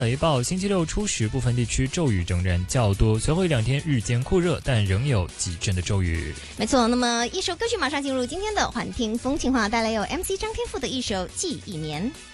预报星期六初时部分地区骤雨仍然较多，随后2天日间酷热，但仍有几阵的骤雨。 没错，那么一首歌曲马上进入今天的环听风情话，带来有 MC 张天赋的一首《记忆年》。